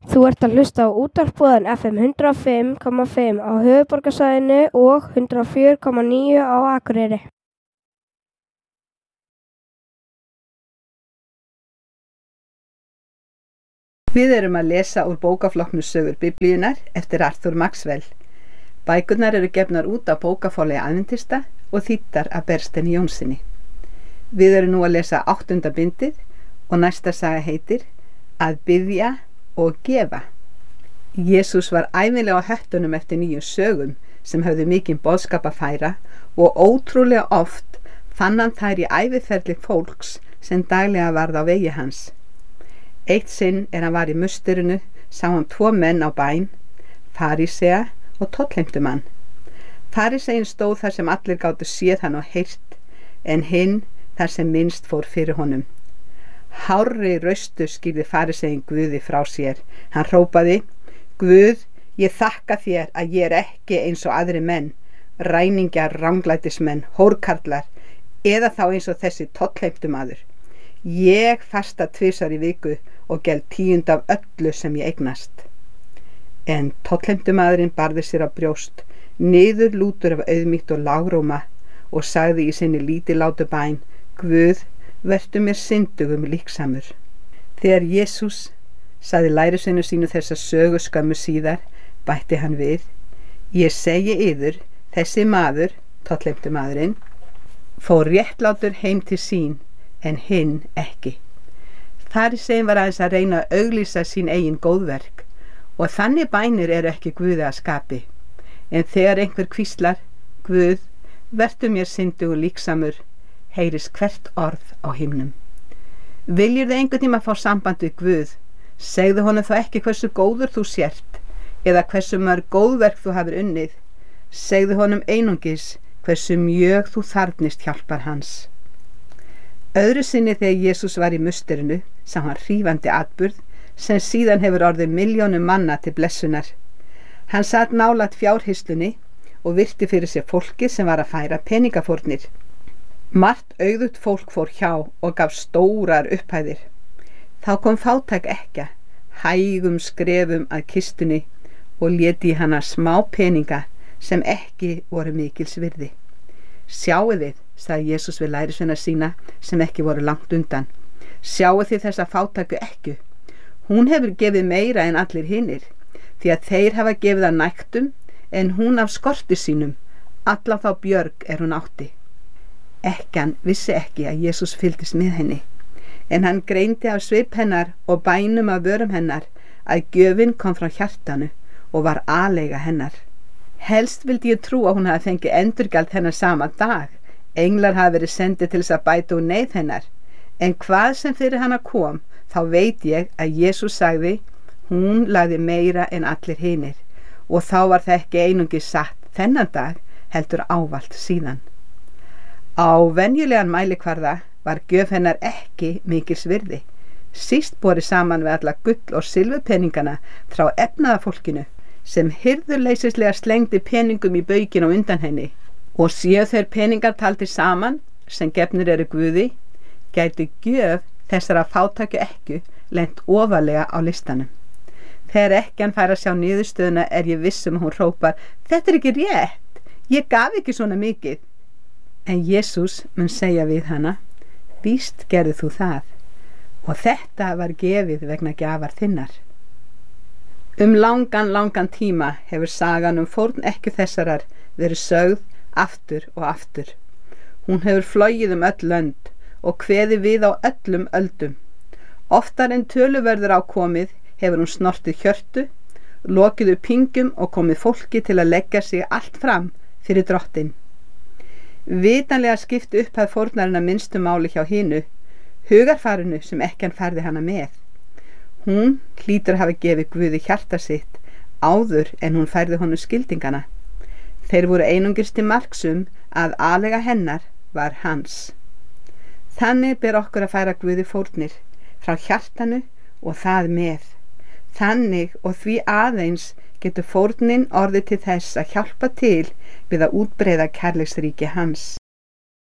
Þú ert að hlusta á útvarpsboðan FM 105,5 á höfuðborgarsvæðinu og 104,9 á Akureyri. Við erum að lesa úr bókaflokknum Sögur Biblíunnar eftir Arthur Maxwell. Bækurnar eru gefnar út á bókaforlagi Adventista og þýddar af Bergsteini Jónssyni. Við erum nú að lesa 8. bindið og næsta saga heitir Að biðja og gefa. Jesús var ævinlega á höttunum eftir nýjum sögum sem höfðu mikinn boðskap að færa og ótrúlega oft fann hann þær í æviferli fólks sem daglega varð á vegi hans. Eitt sinn hann var í musterinu sá hann 2 menn á bæn, farísea og tollheimtumann. Faríseinn stóð þar sem allir gátu séð hann og heyrt, en hinn þar sem minnst fór fyrir honum. Hárri raustu skýrði faríseinn Guði frá sér. Hann hrópaði: Guð, ég þakka þér að ég ekki eins og aðri menn, ræningjar, ranglætismenn, hórkarlar, eða þá eins og þessi tollheimtumaður. Ég fasta 2 í viku og geld 10 af öllu sem ég eignast. En tollheimtumaðurinn barði sér á brjóst, niður lútur af auðmýkt og lágróma, og sagði í sinni lítillátu bæn: Guð, vertu mér syndugum líksamur. Þegar Jesús sagði lærisveinu sínu þessa sögu skömmu síðar, bætti hann við: Ég segi yður, þessi maður, tollheimtumaðurinn, fór réttlátur heim til sín, en hinn ekki. Faríseinn var aðeins að reyna að auglýsa sín eigin góðverk, og þannig bænir eru ekki Guði að skapi. En þegar einhver hvíslar: Guð, vertu mér syndugur líksamur, heyrist hvert orð á himnum. Viljirðu einhvern tíma fá samband við Guð, segðu honum þá ekki hversu góður þú sért, eða hversu mörg góðverk þú hafir unnið. Segðu honum einungis hversu mjög þú þarfnist hjálpar hans. Öðru sinni þegar Jesús var í musterinu sá hann hrífandi atburð sem síðan hefur orðið milljónum manna til blessunar. Hann sat nálægt fjárhislunni og virti fyrir sér fólki sem var að færa peningafórnir. Margt auðugt fólk fór hjá og gaf stórar upphæðir. Þá kom fátæk ekkja, hægum skrefum að kistunni og léti í hana smá peninga sem ekki voru mikils virði. Sjáið þið, sagði Jesús við lærisveina sína sem ekki voru langt undan. Sjáið þið þessa fátæku ekkju. Hún hefur gefið meira en allir hinir, því að þeir hafa gefið að nægtum, en hún af skorti sínum, alla þá björg hún átti. Ekkjan vissi ekki að Jesús fylgdist með henni, en hann greindi af svip hennar og bænum af vörum hennar að gjöfin kom frá hjartanu og var aleiga hennar. Helst vildi ég trú að hún hafi fengið endurgjald hennar sama dag. Englar hafi verið sendið til þess að bæta úr neyð hennar, en hvað sem fyrir hana kom, þá veit ég að Jesús sagði: hún lagði meira en allir hinir, og þá var það ekki einungis satt þennan dag, heldur ávallt síðan. Á venjulegan mælikvarða var gjöf hennar ekki mikils virði, síst borið saman við alla gull- og silfurpeningana frá efnaða fólkinu, sem hirðurleysislega slengdi peningum í baukinn á undan henni. Og séu þeir peningar taldir saman, sem gefnir eru Guði, gæti gjöf þessara fátæku ekkju lent ofarlega á listanum. Þegar ekkjan fær að sjá niðurstöðuna ég viss að hún hrópar: Þetta ekki rétt, ég gaf ekki svona mikið. En Jesús mun segja við hana: Víst gerði þú það, og þetta var gefið vegna gjafar þinnar. Langan tíma hefur sagan fórn ekkju þessarar verið sögð aftur og aftur. Hún hefur flogið öll lönd og kveðið við á öllum öldum. Oftar en töluverður á komið hefur hún snortið hjörtu, lokið upp pingum og komið fólki til að leggja sig allt fram fyrir drottinn. Vitanlega skipti upphæð fórnarinnar minnstu máli hjá hinu, hugarfarinu sem ekkjan færði hana með. Hún hlýtur að hafa gefið Guði hjarta sitt áður en hún færði honum skildingana. Þeir voru einungis til marksum að aleiga hennar var hans. Þannig ber okkur að færa Guði fórnir frá hjartanu og það með. Þannig og því aðeins getur fórnin orðið til þess að hjálpa til við að útbreiða kærleiksríki hans.